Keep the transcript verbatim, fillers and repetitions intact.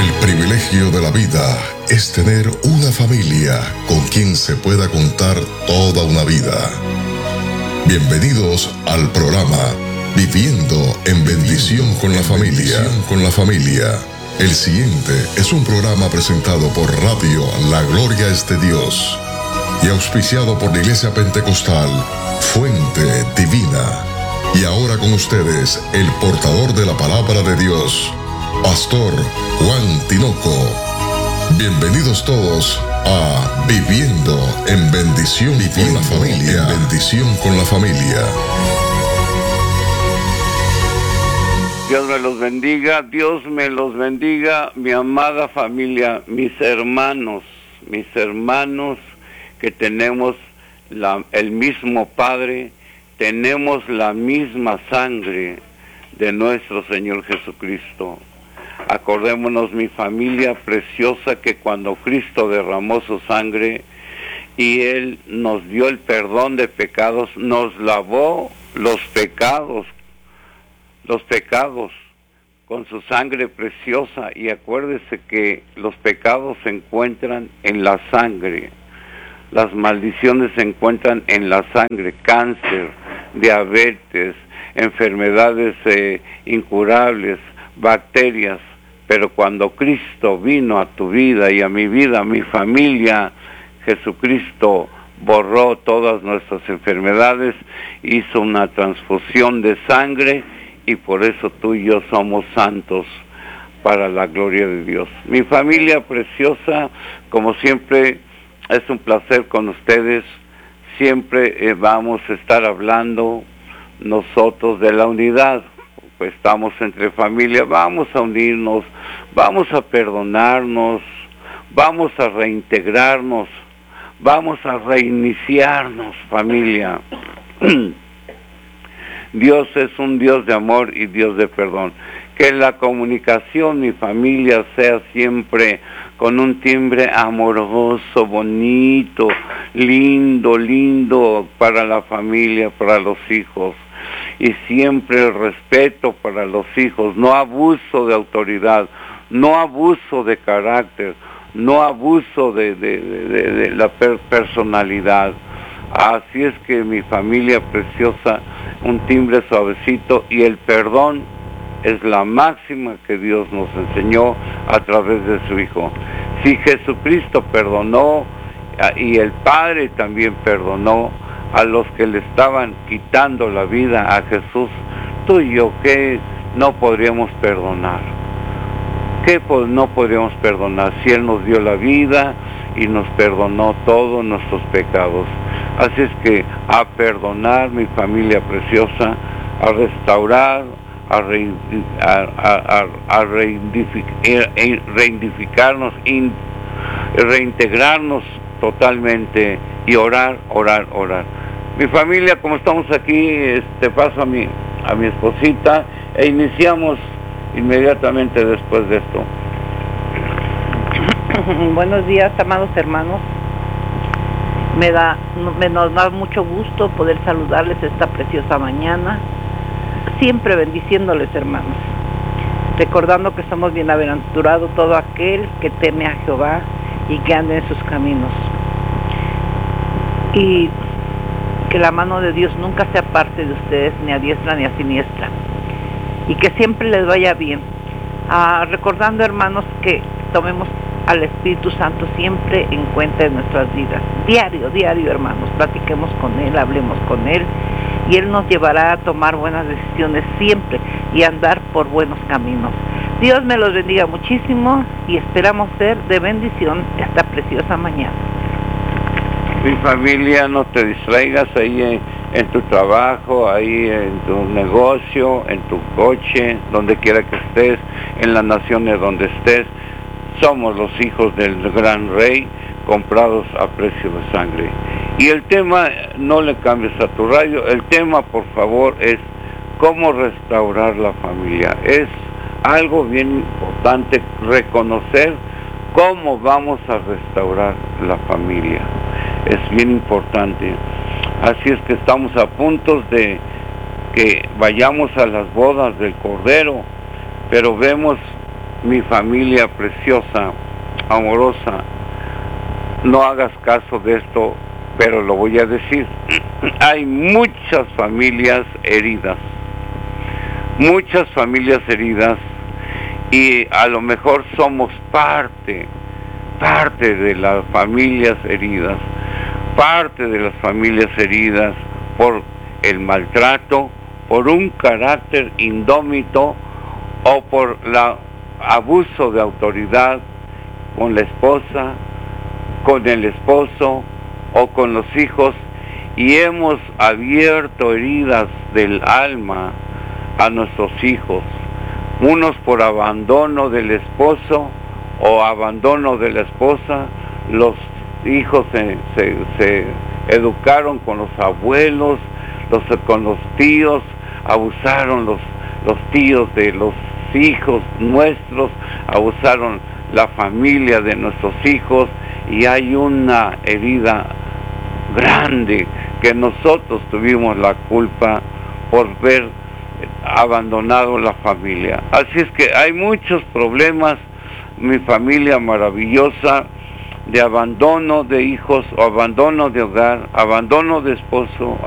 El privilegio de la vida es tener una familia con quien se pueda contar toda una vida. Bienvenidos al programa Viviendo en Bendición con la Familia. Con la familia. El siguiente es un programa presentado por Radio La Gloria es de Dios y auspiciado por la Iglesia Pentecostal Fuente Divina. Y ahora con ustedes, el portador de la palabra de Dios, Pastor Juan Tinoco. Bienvenidos todos a Viviendo en Bendición con la Familia. En bendición con la familia. Dios me los bendiga, Dios me los bendiga, mi amada familia, mis hermanos, mis hermanos que tenemos la, el mismo Padre, tenemos la misma sangre de nuestro Señor Jesucristo. Acordémonos, mi familia preciosa, que cuando Cristo derramó su sangre y Él nos dio el perdón de pecados, nos lavó los pecados, los pecados con su sangre preciosa. Y acuérdese que los pecados se encuentran en la sangre, las maldiciones se encuentran en la sangre, cáncer, diabetes, enfermedades eh, incurables, bacterias. Pero cuando Cristo vino a tu vida y a mi vida, a mi familia, Jesucristo borró todas nuestras enfermedades, hizo una transfusión de sangre, y por eso tú y yo somos santos para la gloria de Dios. Mi familia preciosa, como siempre, es un placer con ustedes. Siempre eh, vamos a estar hablando nosotros de la unidad. Pues estamos entre familia, vamos a unirnos, vamos a perdonarnos, vamos a reintegrarnos, vamos a reiniciarnos, familia. Dios es un Dios de amor y Dios de perdón. Que la comunicación, mi familia, sea siempre con un timbre amoroso, bonito, lindo, lindo para la familia, para los hijos. Y siempre el respeto para los hijos, no abuso de autoridad, no abuso de carácter, no abuso de, de, de, de la per personalidad. Así es que, mi familia preciosa, un timbre suavecito, y el perdón es la máxima que Dios nos enseñó a través de su Hijo. Si Jesucristo perdonó y el Padre también perdonó a los que le estaban quitando la vida a Jesús, tú y yo, ¿qué no podríamos perdonar? ¿Qué no podríamos perdonar si Él nos dio la vida y nos perdonó todos nuestros pecados? Así es que a perdonar, mi familia preciosa, a restaurar, a, re, a, a, a, a reedificarnos, in, reintegrarnos totalmente y orar, orar, orar. Mi familia, como estamos aquí, este, paso a mi, a mi esposita e iniciamos inmediatamente después de esto. Buenos días, amados hermanos. Me da, me nos da mucho gusto poder saludarles esta preciosa mañana, siempre bendiciéndoles, hermanos, recordando que somos bienaventurados todo aquel que teme a Jehová y que ande en sus caminos, y que la mano de Dios nunca sea parte de ustedes, ni a diestra ni a siniestra, y que siempre les vaya bien. Ah, recordando, hermanos, que tomemos al Espíritu Santo siempre en cuenta de nuestras vidas, diario, diario, hermanos, platiquemos con Él, hablemos con Él, y Él nos llevará a tomar buenas decisiones siempre y andar por buenos caminos. Dios me los bendiga muchísimo y esperamos ser de bendición esta preciosa mañana. Mi familia, no te distraigas ahí en, en tu trabajo, ahí en tu negocio, en tu coche, donde quiera que estés, en las naciones donde estés. Somos los hijos del gran Rey, comprados a precio de sangre. Y el tema, no le cambies a tu radio, el tema, por favor, es cómo restaurar la familia. Es algo bien importante reconocer cómo vamos a restaurar la familia. Es bien importante. Así es que estamos a punto de que vayamos a las bodas del Cordero, pero vemos mi familia preciosa, amorosa, no hagas caso de esto, pero lo voy a decir. Hay muchas familias heridas, muchas familias heridas, y a lo mejor somos parte, parte de las familias heridas, parte de las familias heridas por el maltrato, por un carácter indómito o por el abuso de autoridad con la esposa, con el esposo o con los hijos, y hemos abierto heridas del alma a nuestros hijos, unos por abandono del esposo o abandono de la esposa. Los hijos se, se, se educaron con los abuelos, los, con los tíos, abusaron los, los tíos de los hijos nuestros, abusaron la familia de nuestros hijos, y hay una herida grande que nosotros tuvimos la culpa por ver abandonado la familia. Así es que hay muchos problemas, mi familia maravillosa, de abandono de hijos, o abandono de hogar, abandono de esposo,